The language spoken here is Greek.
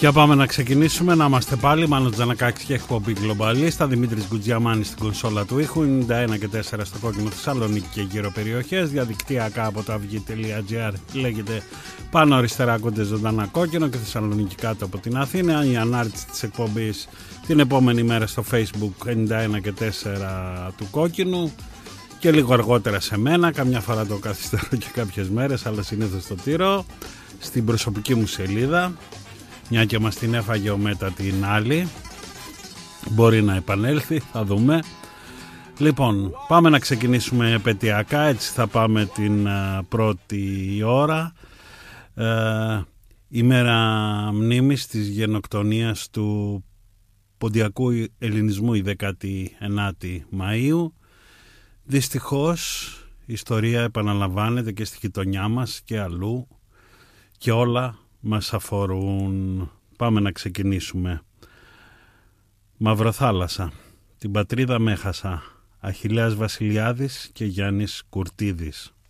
Για πάμε να ξεκινήσουμε, να είμαστε πάλι. Μάνος Τζανακάκης και εκπομπή Γκλομπαλίστα. Δημήτρης Γκουτζιαμάνης στην κονσόλα του ήχου. 91 και 4 στο κόκκινο Θεσσαλονίκη και γύρω περιοχές. Διαδικτυακά από το αυγή.gr λέγεται πάνω αριστερά ακούτε ζωντανά κόκκινο και Θεσσαλονίκη κάτω από την Αθήνα. Η ανάρτηση της εκπομπής την επόμενη μέρα στο Facebook 91 και 4 του κόκκινου. Και λίγο αργότερα σε μένα, καμιά φορά το καθυστερώ και κάποιες μέρες, αλλά συνήθως το τηρώ, στην προσωπική μου σελίδα. Μια και μας την έφαγε ο Μέτα την άλλη. Μπορεί να επανέλθει, θα δούμε. Λοιπόν, πάμε να ξεκινήσουμε επαιτειακά. Έτσι θα πάμε την πρώτη ώρα. Ημέρα μνήμης της γενοκτονίας του ποντιακού ελληνισμού, η 19η Μαΐου. Δυστυχώς η ιστορία επαναλαμβάνεται και στη γειτονιά μας και αλλού και όλα μας αφορούν. Πάμε να ξεκινήσουμε. Μαυροθάλασσα. Την πατρίδα μ' έχασα. Αχιλλέας Βασιλιάδης και Γιάννης Κουρτίδης.